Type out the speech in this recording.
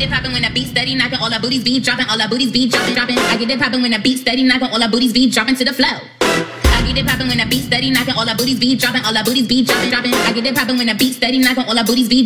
get it poppin' when the beat steady knockin', all our booties be droppin', all our booties be droppin'. I get it poppin' when the beat steady knockin', all our booties be droppin' to the flow. I get it poppin' when the beat steady knockin', all our booties be droppin', all our booties be droppin'. I get it poppin' when the beat steady knockin', all our booties be